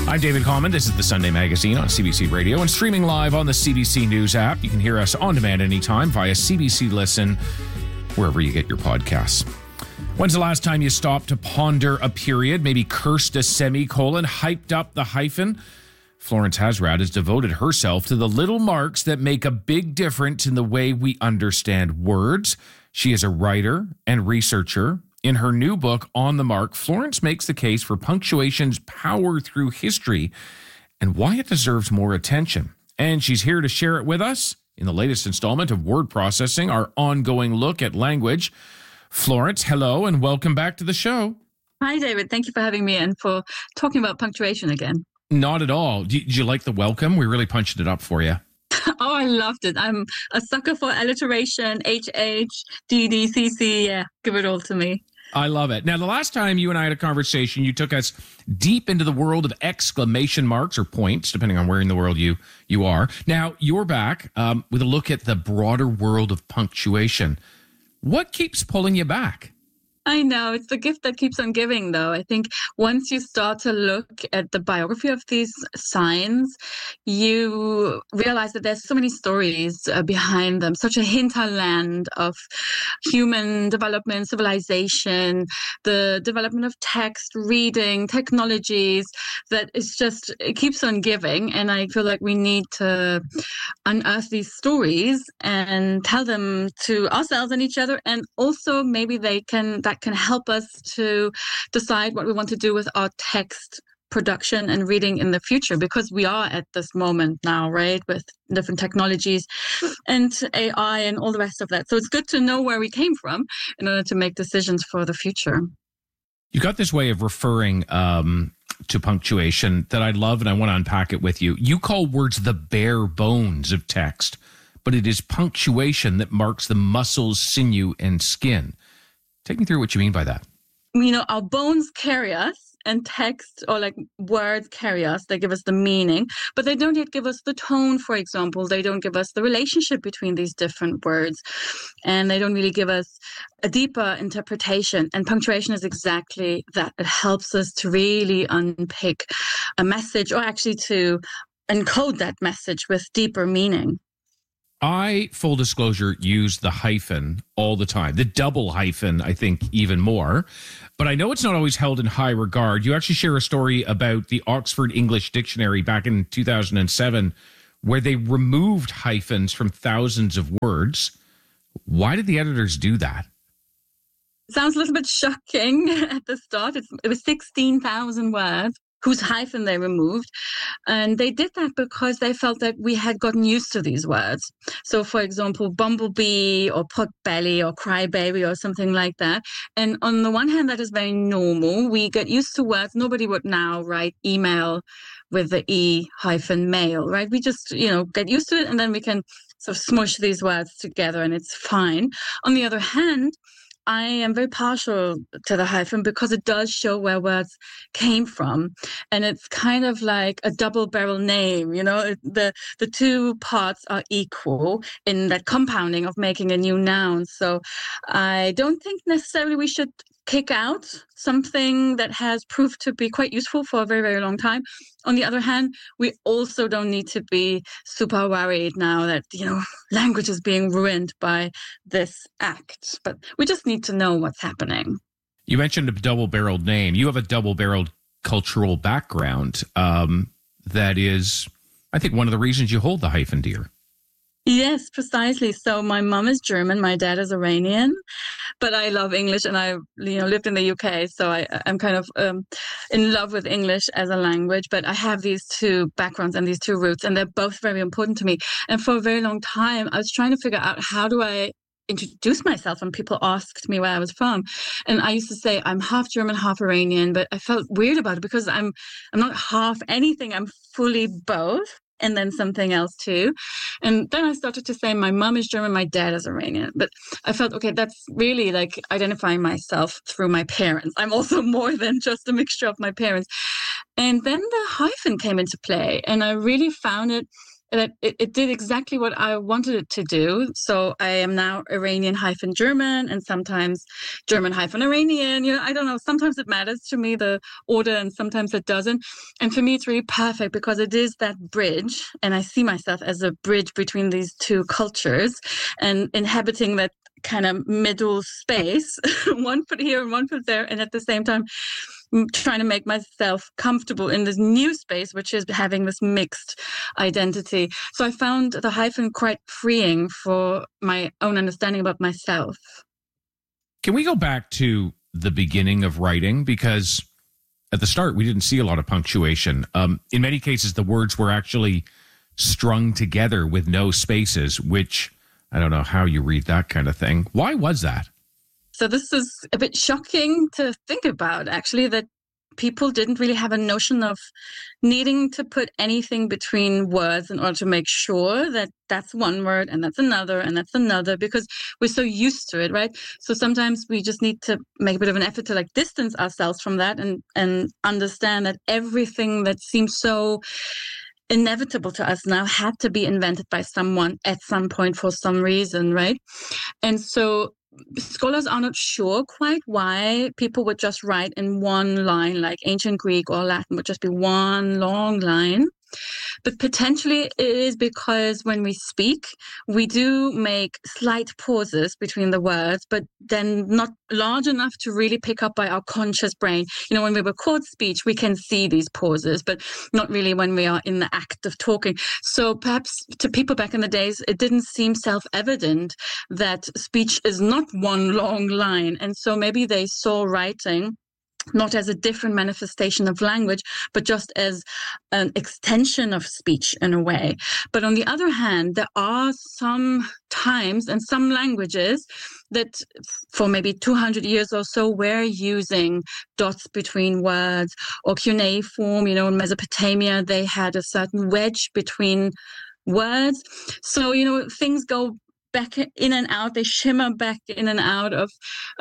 I'm David Common. This is the Sunday Magazine on CBC Radio and streaming live on the CBC News app. You can hear us on demand anytime via CBC Listen, wherever you get your podcasts. When's the last time you stopped to ponder a period, maybe cursed a semicolon, hyped up the hyphen? Florence Hasrat has devoted herself to the little marks that make a big difference in the way we understand words. She is a writer and researcher. In her new book, On the Mark, Florence makes the case for punctuation's power through history and why it deserves more attention. And she's here to share it with us in the latest installment of Word Processing, our ongoing look at language. Florence, hello, and welcome back to the show. Hi, David. Thank you for having me and for talking about punctuation again. Not at all. Did you like the welcome? We really punched it up for you. Oh, I loved it. I'm a sucker for alliteration, HH, DD, CC. Yeah, give it all to me. I love it. Now, the last time you and I had a conversation, you took us deep into the world of exclamation marks or points, depending on where in the world you are. Now, you're back with a look at the broader world of punctuation. What keeps pulling you back? I know. It's the gift that keeps on giving, though. I think once you start to look at the biography of these signs, you realize that there's so many stories behind them, such a hinterland of human development, civilization, the development of text, reading, technologies, that it keeps on giving. And I feel like we need to unearth these stories and tell them to ourselves and each other. And also maybe that can help us to decide what we want to do with our text production and reading in the future, because we are at this moment now, right, with different technologies and AI and all the rest of that. So it's good to know where we came from in order to make decisions for the future. You got this way of referring to punctuation that I love, and I want to unpack it with you. You call words the bare bones of text, but it is punctuation that marks the muscles, sinew, and skin. Take me through what you mean by that. You know, our bones carry us, and text or like words carry us. They give us the meaning, but they don't yet give us the tone, for example. They don't give us the relationship between these different words, and they don't really give us a deeper interpretation. And punctuation is exactly that. It helps us to really unpick a message, or actually to encode that message with deeper meaning. I, full disclosure, use the hyphen all the time. The double hyphen, I think, even more. But I know it's not always held in high regard. You actually share a story about the Oxford English Dictionary back in 2007, where they removed hyphens from thousands of words. Why did the editors do that? It sounds a little bit shocking at the start. It was 16,000 words whose hyphen they removed. And they did that because they felt that we had gotten used to these words. So, for example, bumblebee or pot belly or crybaby or something like that. And on the one hand, that is very normal. We get used to words. Nobody would now write email with the E-mail, right? We just, get used to it, and then we can sort of smush these words together and it's fine. On the other hand, I am very partial to the hyphen because it does show where words came from. And it's kind of like a double-barrel name, the two parts are equal in that compounding of making a new noun. So I don't think necessarily we should kick out something that has proved to be quite useful for a very, very long time. On the other hand, we also don't need to be super worried now that, language is being ruined by this act. But we just need to know what's happening. You mentioned a double-barreled name. You have a double-barreled cultural background. That is, I think, one of the reasons you hold the hyphen dear. Yes, precisely. So my mom is German, my dad is Iranian, but I love English, and I lived in the UK, so I'm kind of in love with English as a language. But I have these two backgrounds and these two roots, and they're both very important to me. And for a very long time, I was trying to figure out, how do I introduce myself when people asked me where I was from? And I used to say I'm half German, half Iranian, but I felt weird about it because I'm not half anything. I'm fully both. And then something else too. And then I started to say my mom is German, my dad is Iranian. But I felt, okay, that's really like identifying myself through my parents. I'm also more than just a mixture of my parents. And then the hyphen came into play. And I really found it that it did exactly what I wanted it to do. So I am now Iranian-German and sometimes German-Iranian. I don't know. Sometimes it matters to me, the order, and sometimes it doesn't. And for me, it's really perfect because it is that bridge. And I see myself as a bridge between these two cultures and inhabiting that kind of middle space, one foot here and one foot there. And at the same time, trying to make myself comfortable in this new space, which is having this mixed identity. So I found the hyphen quite freeing for my own understanding about myself. Can we go back to the beginning of writing? Because at the start, we didn't see a lot of punctuation. In many cases, the words were actually strung together with no spaces, which I don't know how you read that kind of thing. Why was that? So this is a bit shocking to think about, actually, that people didn't really have a notion of needing to put anything between words in order to make sure that that's one word and that's another, because we're so used to it, right? So sometimes we just need to make a bit of an effort to like distance ourselves from that and understand that everything that seems so inevitable to us now had to be invented by someone at some point for some reason, right? And so scholars are not sure quite why people would just write in one line, like ancient Greek or Latin would just be one long line. But potentially it is because when we speak, we do make slight pauses between the words, but then not large enough to really pick up by our conscious brain. When we record speech, we can see these pauses, but not really when we are in the act of talking. So perhaps to people back in the days, it didn't seem self-evident that speech is not one long line. And so maybe they saw writing not as a different manifestation of language, but just as an extension of speech in a way. But on the other hand, there are some times and some languages that for maybe 200 years or so were using dots between words, or cuneiform, in Mesopotamia, they had a certain wedge between words. So, things go back in and out, they shimmer back in and out of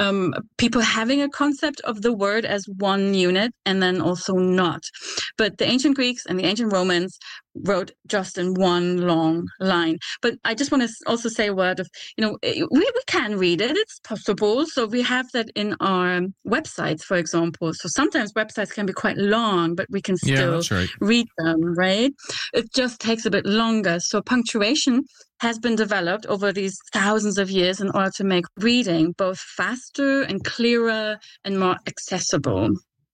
people having a concept of the word as one unit and then also not. But the ancient Greeks and the ancient Romans wrote just in one long line. But I just want to also say a word of, we can read it, it's possible. So we have that in our websites, for example. So sometimes websites can be quite long, but we can still read them, right? It just takes a bit longer. So punctuation has been developed over these thousands of years in order to make reading both faster and clearer and more accessible.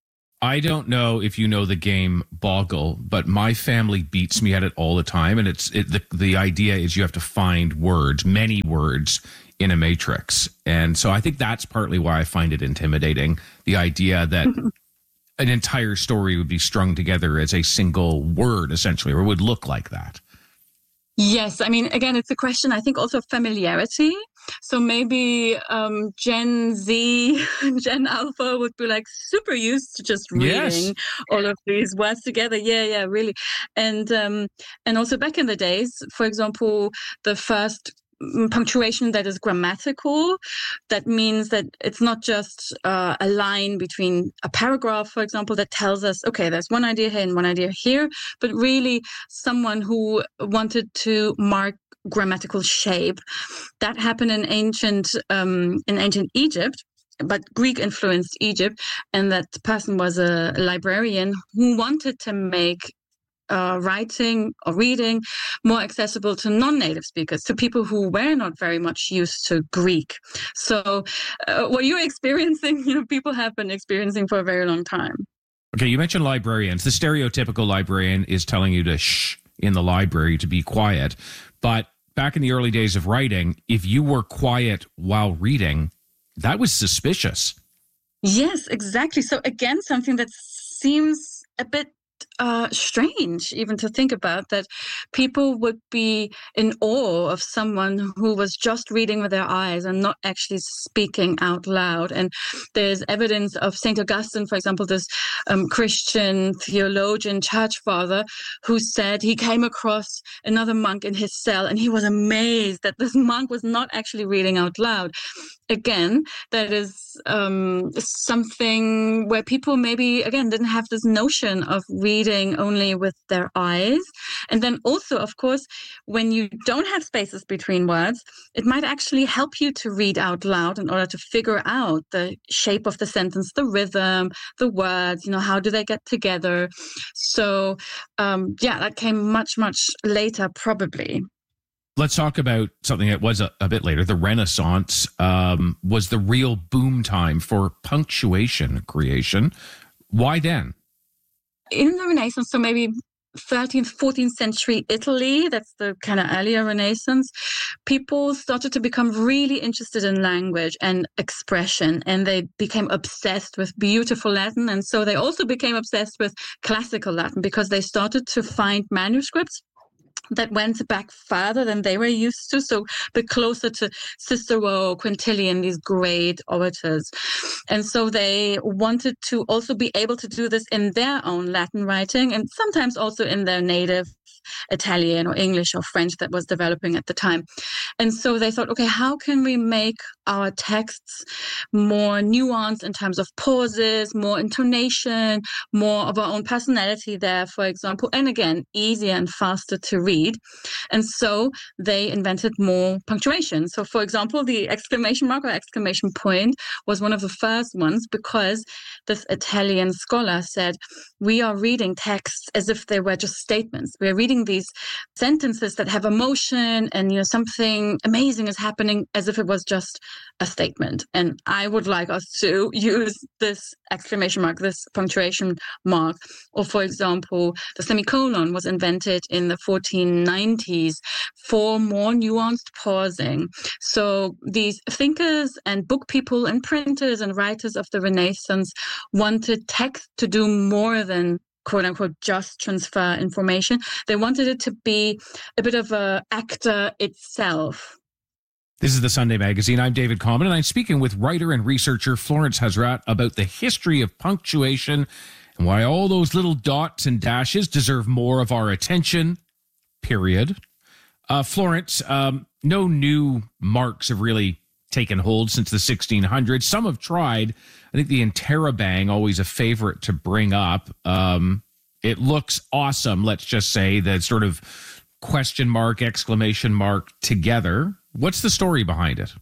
I don't know if you know the game Boggle, but my family beats me at it all the time. And the idea is you have to find words, many words in a matrix. And so I think that's partly why I find it intimidating. The idea that an entire story would be strung together as a single word, essentially, or would look like that. Yes. I mean, again, it's a question, I think, also of familiarity. So maybe Gen Z, Gen Alpha would be like super used to just reading all of these words together. Yeah, really. And also back in the days, for example, the first punctuation that is grammatical, that means that it's not just a line between a paragraph, for example, that tells us, okay, there's one idea here and one idea here, but really someone who wanted to mark grammatical shape. That happened in ancient Egypt, but Greek influenced Egypt, and that person was a librarian who wanted to make writing or reading more accessible to non-native speakers, to people who were not very much used to Greek. So what you're experiencing, people have been experiencing for a very long time. Okay, you mentioned librarians. The stereotypical librarian is telling you to shh in the library, to be quiet. But back in the early days of writing, if you were quiet while reading, that was suspicious. Yes, exactly. So again, something that seems a bit strange even to think about, that people would be in awe of someone who was just reading with their eyes and not actually speaking out loud. And there's evidence of St. Augustine, for example, this Christian theologian, church father, who said he came across another monk in his cell and he was amazed that this monk was not actually reading out loud. Again, that is something where people maybe, again, didn't have this notion of reading reading only with their eyes. And then also, of course, when you don't have spaces between words, it might actually help you to read out loud in order to figure out the shape of the sentence, the rhythm, the words, how do they get together? So, that came much, much later, probably. Let's talk about something that was a bit later. The Renaissance was the real boom time for punctuation creation. Why then? In the Renaissance, so maybe 13th, 14th century Italy, that's the kind of earlier Renaissance, people started to become really interested in language and expression, and they became obsessed with beautiful Latin. And so they also became obsessed with classical Latin because they started to find manuscripts that went back farther than they were used to, so a bit closer to Cicero, Quintilian, these great orators. And so they wanted to also be able to do this in their own Latin writing, and sometimes also in their native Italian or English or French that was developing at the time. And so they thought, okay, how can we make our texts more nuanced in terms of pauses, more intonation, more of our own personality there, for example, and again, easier and faster to read. And so they invented more punctuation. So, for example, the exclamation mark or exclamation point was one of the first ones because this Italian scholar said, we are reading texts as if they were just statements. We're reading these sentences that have emotion and something amazing is happening as if it was just a statement. And I would like us to use this exclamation mark, this punctuation mark. Or for example, the semicolon was invented in the 1490s for more nuanced pausing. So these thinkers and book people and printers and writers of the Renaissance wanted text to do more than quote unquote just transfer information. They wanted it to be a bit of an actor itself. This is the Sunday Magazine. I'm David Common, and I'm speaking with writer and researcher Florence Hazrat about the history of punctuation and why all those little dots and dashes deserve more of our attention, period. Florence, no new marks have really taken hold since the 1600s. Some have tried. I think the interrobang, always a favorite to bring up. It looks awesome, let's just say, that sort of question mark, exclamation mark together. What's the story behind it?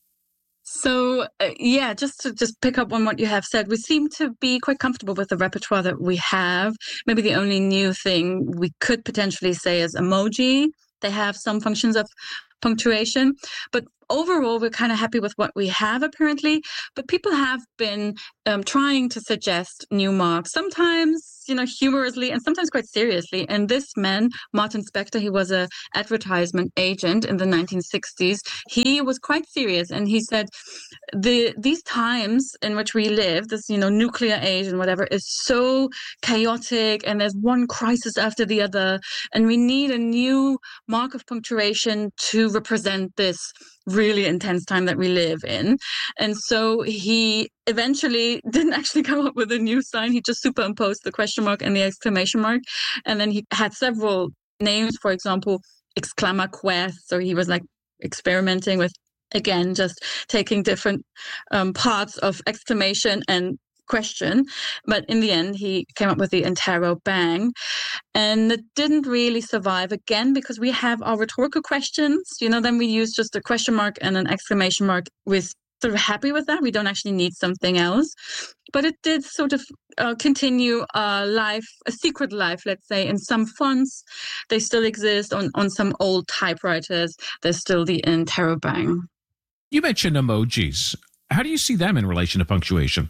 So, just to pick up on what you have said, we seem to be quite comfortable with the repertoire that we have. Maybe the only new thing we could potentially say is emoji. They have some functions of punctuation, but overall, we're kind of happy with what we have, apparently. But people have been trying to suggest new marks, sometimes, humorously and sometimes quite seriously. And this man, Martin Spector, he was an advertisement agent in the 1960s. He was quite serious. And he said, these times in which we live, this, nuclear age and whatever, is so chaotic. And there's one crisis after the other. And we need a new mark of punctuation to represent this really intense time that we live in. And so he eventually didn't actually come up with a new sign. He just superimposed the question mark and the exclamation mark. And then he had several names, for example, exclamaquest. So he was like experimenting with, again, just taking different parts of exclamation and question. But in the end, he came up with the interrobang. And it didn't really survive again because we have our rhetorical questions. Then we use just a question mark and an exclamation mark. We're sort of happy with that. We don't actually need something else. But it did sort of continue a secret life, let's say, in some fonts. They still exist on some old typewriters. There's still the interrobang. You mentioned emojis. How do you see them in relation to punctuation?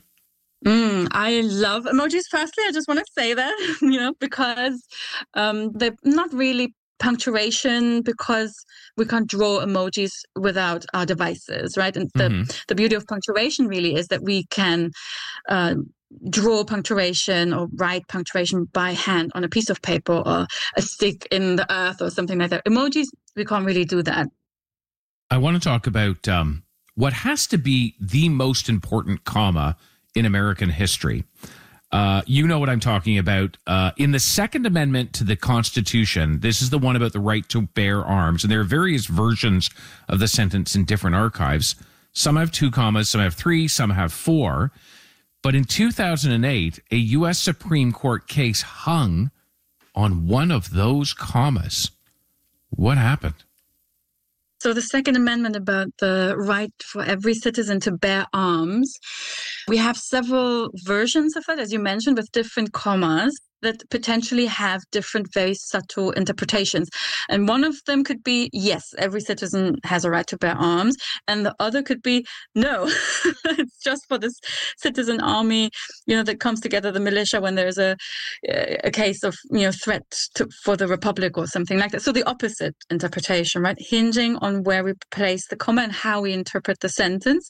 I love emojis. Firstly, I just want to say that, because they're not really punctuation because we can't draw emojis without our devices, right? And the beauty of punctuation really is that we can draw punctuation or write punctuation by hand on a piece of paper or a stick in the earth or something like that. Emojis, we can't really do that. I want to talk about what has to be the most important comma in American history. You know what I'm talking about. In the Second Amendment to the Constitution, this is the one about the right to bear arms, and there are various versions of the sentence in different archives. Some have 2 commas, some have 3, some have 4. But in 2008, a U.S. Supreme Court case hung on one of those commas. What happened? So the Second Amendment about the right for every citizen to bear arms, we have several versions of it, as you mentioned, with different commas that potentially have different, very subtle interpretations. And one of them could be, yes, every citizen has a right to bear arms. And the other could be, no, it's just for this citizen army, that comes together, the militia, when there's a case of, threat for the republic or something like that. So the opposite interpretation, right? Hinging on where we place the comma and how we interpret the sentence.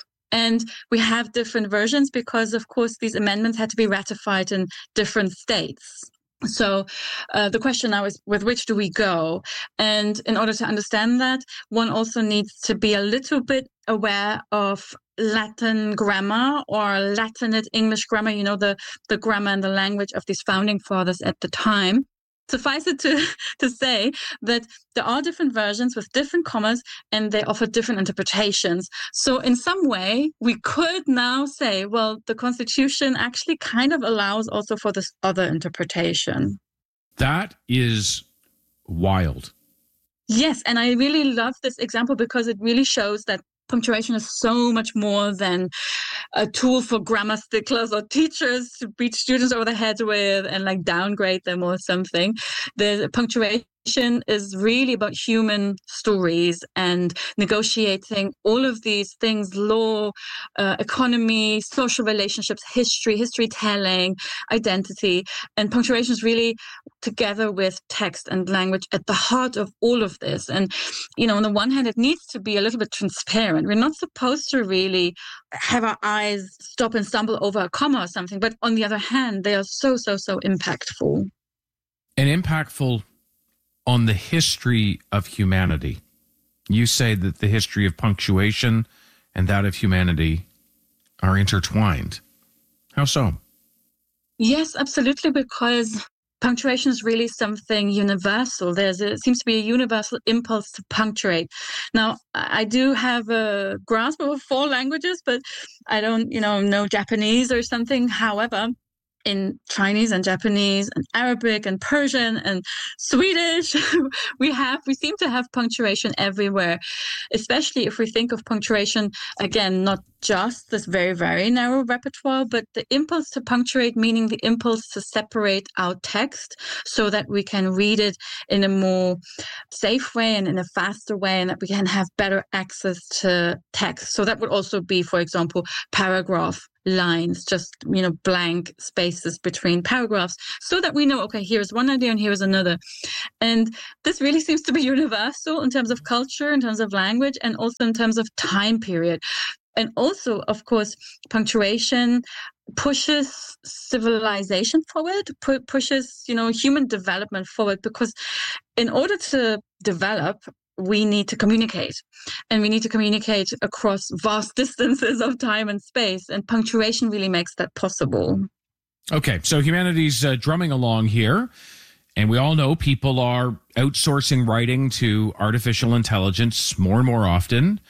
And we have different versions because, of course, these amendments had to be ratified in different states. So the question now is, with which do we go? And in order to understand that, one also needs to be a little bit aware of Latin grammar or Latinate English grammar, the grammar and the language of these founding fathers at the time. Suffice it to say that there are different versions with different commas and they offer different interpretations. So in some way, we could now say, well, the Constitution actually kind of allows also for this other interpretation. That is wild. Yes, and I really love this example because it really shows that punctuation is so much more than a tool for grammar sticklers or teachers to beat students over the head with and downgrade them or something. The punctuation is really about human stories and negotiating all of these things: law, economy, social relationships, history telling, identity. And punctuation is really, together with text and language, at the heart of all of this. And, on the one hand, it needs to be a little bit transparent. We're not supposed to really have our eyes stop and stumble over a comma or something. But on the other hand, they are so impactful. And impactful on the history of humanity. You say that the history of punctuation and that of humanity are intertwined. How so? Yes, absolutely, because punctuation is really something universal. It seems to be a universal impulse to punctuate. Now, I do have a grasp of 4 languages, but I don't, know Japanese or something. However, in Chinese and Japanese and Arabic and Persian and Swedish, we seem to have punctuation everywhere, especially if we think of punctuation, again, not just this very, very narrow repertoire, but the impulse to punctuate, meaning the impulse to separate out text so that we can read it in a more safe way and in a faster way, and that we can have better access to text. So that would also be, for example, paragraph lines, just, blank spaces between paragraphs, so that we know, okay, here's one idea and here's another. And this really seems to be universal in terms of culture, in terms of language, and also in terms of time period. And also, of course, punctuation pushes civilization forward, pushes, human development forward, because in order to develop, we need to communicate, and we need to communicate across vast distances of time and space, and punctuation really makes that possible. Okay, so humanity's drumming along here, and we all know people are outsourcing writing to artificial intelligence more and more often.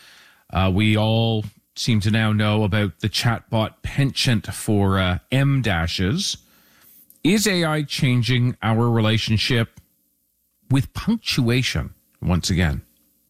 We all seem to now know about the chatbot penchant for M dashes. Is AI changing our relationship with punctuation once again?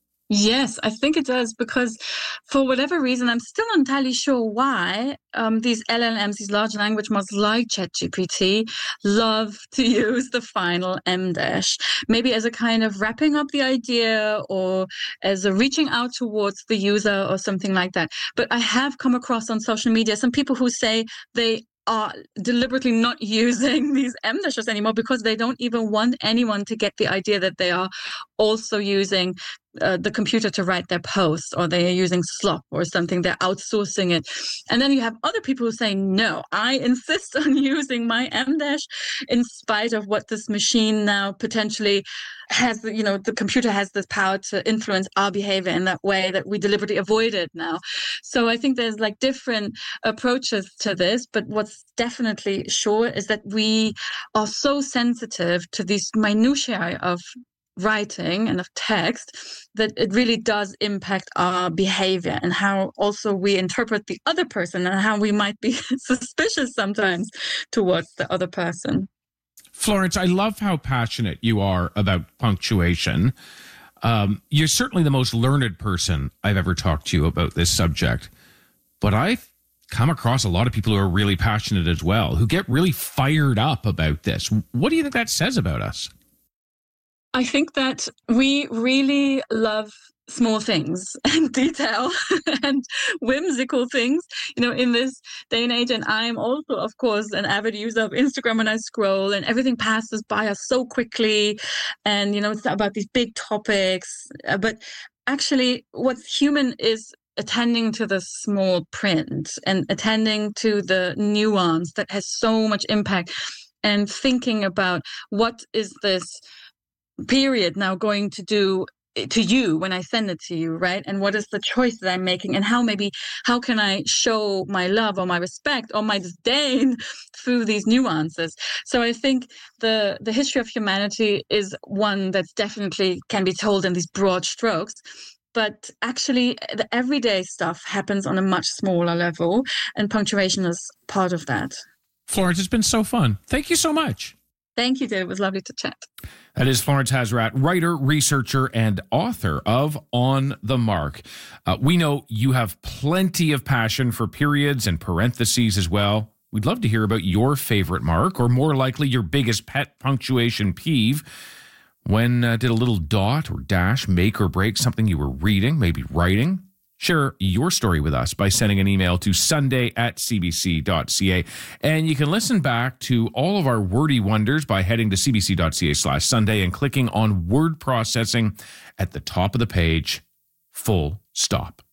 Yes, I think it does, because for whatever reason, I'm still not entirely sure why these LLMs, these large language models like ChatGPT, love to use the final M dash, maybe as a kind of wrapping up the idea or as a reaching out towards the user or something like that. But I have come across on social media some people who say they are deliberately not using these M dashes anymore because they don't even want anyone to get the idea that they are also using the computer to write their posts, or they are using slop or something. They're outsourcing it. And then you have other people who say, no, I insist on using my M dash in spite of what this machine now potentially has. The computer has this power to influence our behavior in that way that we deliberately avoid it now. So I think there's different approaches to this, but what's definitely sure is that we are so sensitive to these minutiae of writing and of text, that it really does impact our behavior and how also we interpret the other person and how we might be suspicious sometimes towards the other person. Florence, I love how passionate you are about punctuation. You're certainly the most learned person I've ever talked to about this subject, but I've come across a lot of people who are really passionate as well, who get really fired up about this. What do you think that says about us? I think that we really love small things and detail and whimsical things, in this day and age. And I'm also, of course, an avid user of Instagram, and I scroll and everything passes by us so quickly. And, it's about these big topics. But actually, what's human is attending to the small print and attending to the nuance that has so much impact, and thinking about what is this period now going to do to you when I send it to you, right? And what is the choice that I'm making, and how can I show my love or my respect or my disdain through these nuances? So I think the history of humanity is one that definitely can be told in these broad strokes. But actually, the everyday stuff happens on a much smaller level, and punctuation is part of that. Florence, it's been so fun. Thank you so much. Thank you, Dave. It was lovely to chat. That is Florence Hasrat, writer, researcher, and author of On the Mark. We know you have plenty of passion for periods and parentheses as well. We'd love to hear about your favorite mark, or more likely your biggest pet punctuation peeve. When did a little dot or dash make or break something you were reading, maybe writing? Share your story with us by sending an email to sunday@cbc.ca. And you can listen back to all of our wordy wonders by heading to cbc.ca/Sunday and clicking on word processing at the top of the page, full stop.